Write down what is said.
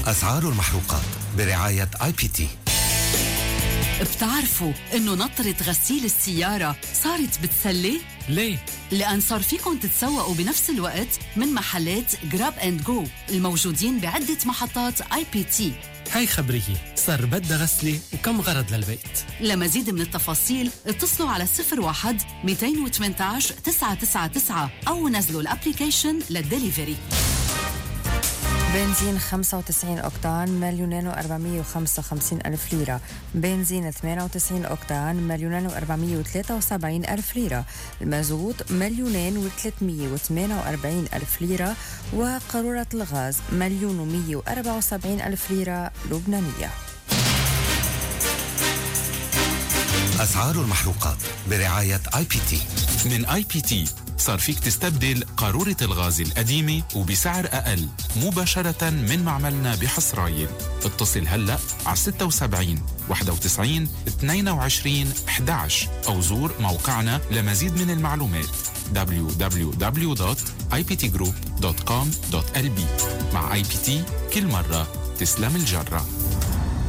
أسعار المحروقات برعاية IPT. بتعرفوا إنه نطرة غسيل السيارة صارت بتسلي؟ ليه؟ لأن صار فيكن تتسوقوا بنفس الوقت من محلات جراب اند جو الموجودين بعدة محطات IPT. هاي خبرية، صار بدها غسلة وكم غرض للبيت. لمزيد من التفاصيل اتصلوا على 01-218-999 أو نزلوا الابليكيشن للدليفري. بنزين 95 أوكتان 1,455,000 ليرة. بنزين 98 أوكتان 1,473,000 ليرة. المازوت 2,348,000 ليرة. وقارورة الغاز 1,174,000 ليرة لبنانية. أسعار المحروقات برعاية IPT. من IPT صار فيك تستبدل قارورة الغاز القديمة وبسعر أقل مباشرة من معملنا بحصرايل. اتصل هلأ على 76 91 22 11 أو زور موقعنا لمزيد من المعلومات www.iptgroup.com.lb. مع IPT كل مرة تسلم الجرة.